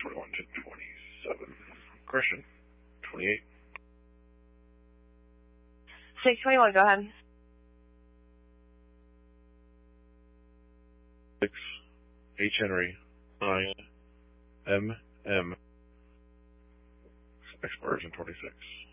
21 to 27. Christian, 28. 621, go ahead. 6, H. Henry, 9, M. Exploration 26.